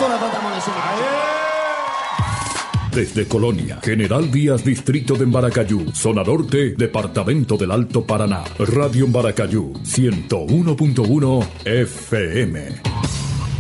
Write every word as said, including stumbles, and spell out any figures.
solo tratamos de decir. Desde Colonia, General Díaz, Distrito de Embaracayú, Zona Norte, Departamento del Alto Paraná. Radio Embaracayú, ciento uno punto uno F M.